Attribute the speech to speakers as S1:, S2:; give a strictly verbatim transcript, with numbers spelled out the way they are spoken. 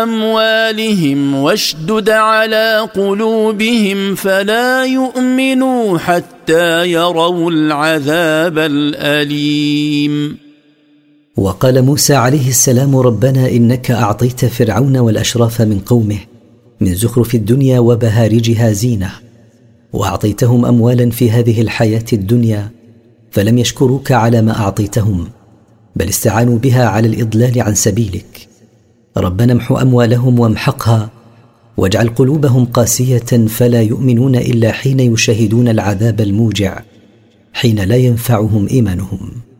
S1: أموالهم واشدد على قلوبهم فلا يؤمنوا حتى يروا العذاب الأليم.
S2: وقال موسى عليه السلام: ربنا إنك أعطيت فرعون والأشراف من قومه من زخرف الدنيا وبهارجها زينة، وأعطيتهم أموالا في هذه الحياة الدنيا، فلم يشكروك على ما أعطيتهم، بل استعانوا بها على الإضلال عن سبيلك. ربنا امحو أموالهم وامحقها، واجعل قلوبهم قاسية فلا يؤمنون إلا حين يشاهدون العذاب الموجع، حين لا ينفعهم إيمانهم.